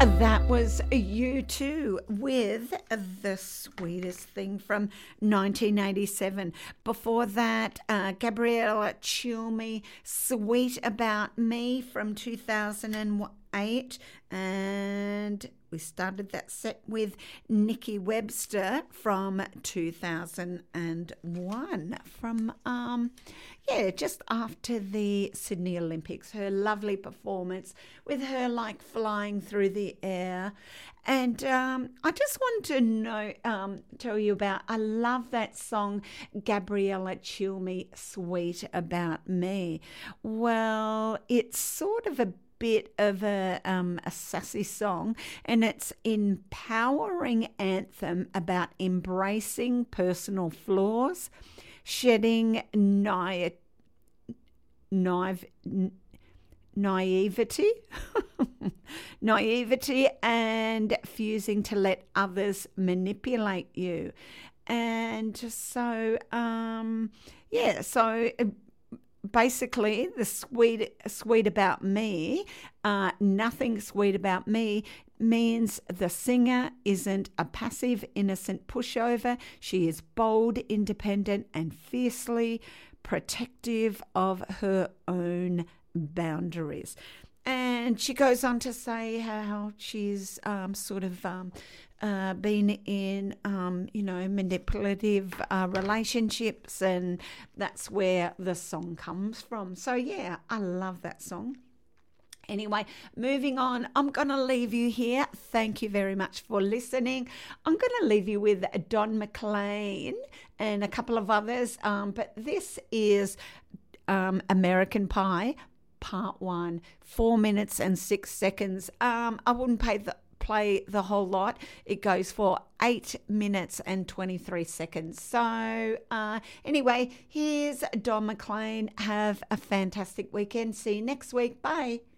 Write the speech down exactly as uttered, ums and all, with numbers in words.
That was U two with The Sweetest Thing from nineteen eighty-seven. Before that, uh, Gabriella Cilmi, Sweet About Me from two thousand eight. And we started that set with Nikki Webster from two thousand one, from, um, yeah, just after the Sydney Olympics. Her lovely performance with her like flying through the air. And um, I just want to know, um, tell you about, I love that song, Gabriella Cilmi, Sweet About Me. Well, it's sort of a bit of a, um, a sassy song, and it's empowering anthem about embracing personal flaws, shedding naive, naive, naivety, naivety, and refusing to let others manipulate you. And so, um, yeah, so basically, the sweet, sweet about me, uh, nothing sweet about me, means the singer isn't a passive, innocent pushover. She is bold, independent, and fiercely protective of her own boundaries. And she goes on to say how she's um, sort of um, uh, been in, um, you know, manipulative uh, relationships, and that's where the song comes from. So, yeah, I love that song. Anyway, moving on, I'm going to leave you here. Thank you very much for listening. I'm going to leave you with Don McLean and a couple of others, um, but this is um, American Pie, Part One, four minutes and six seconds. Um, I wouldn't pay the, play the whole lot. It goes for eight minutes and twenty-three seconds. So uh, anyway, here's Don McLean. Have a fantastic weekend. See you next week. Bye.